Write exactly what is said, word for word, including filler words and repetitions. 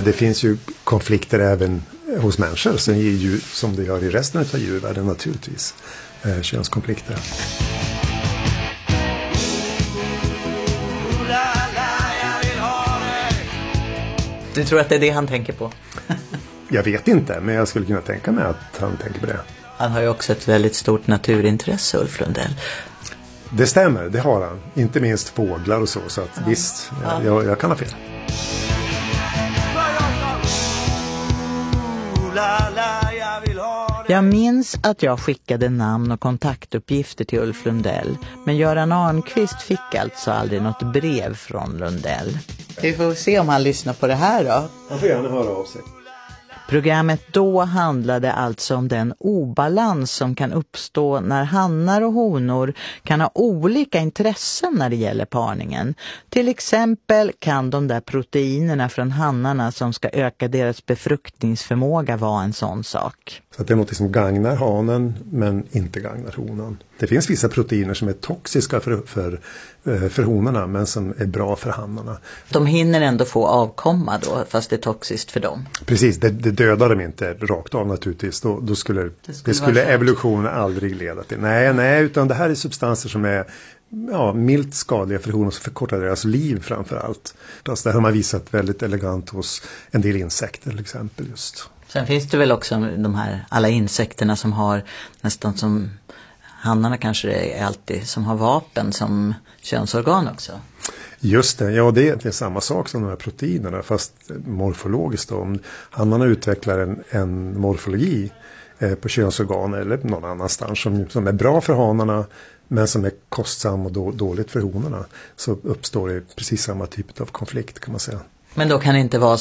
Det finns ju konflikter även hos människor som, djur, som det gör i resten av djurvärlden naturligtvis. Eh, könskonflikter. Du tror att det är det han tänker på? Jag vet inte, men jag skulle kunna tänka mig att han tänker på det. Han har ju också ett väldigt stort naturintresse, Ulf Lundell. Det stämmer, det har han. Inte minst fåglar och så, så att ja. visst, ja. jag, jag kan ha fel. Jag minns att jag skickade namn och kontaktuppgifter till Ulf Lundell, men Göran Arnqvist fick alltså aldrig något brev från Lundell. Vi får se om han lyssnar på det här då. Han får gärna höra av sig. Programmet då handlade alltså om den obalans som kan uppstå när hannar och honor kan ha olika intressen när det gäller parningen. Till exempel kan de där proteinerna från hannarna som ska öka deras befruktningsförmåga vara en sån sak. Så att det är något som gagnar hanen men inte gagnar honan. Det finns vissa proteiner som är toxiska för, för, för honorna men som är bra för hannarna. De hinner ändå få avkomma då fast det är toxiskt för dem. Precis, det, det dödar dem inte rakt av naturligtvis. Då, då skulle, det skulle, det skulle evolutionen aldrig leda till. Nej, nej, utan det här är substanser som är ja, milt skadliga för honor som förkortar deras liv framför allt. Det har man visat väldigt elegant hos en del insekter till exempel just. Sen finns det väl också de här alla insekterna som har nästan som hannarna kanske det är alltid som har vapen som könsorgan också. Just det, ja det är, det är samma sak som de här proteinerna fast morfologiskt då. Om hannarna utvecklar en, en morfologi eh, på könsorgan eller någon annanstans som, som är bra för hanarna men som är kostsam och då, dåligt för honorna så uppstår det precis samma typ av konflikt kan man säga. Men då kan det inte vara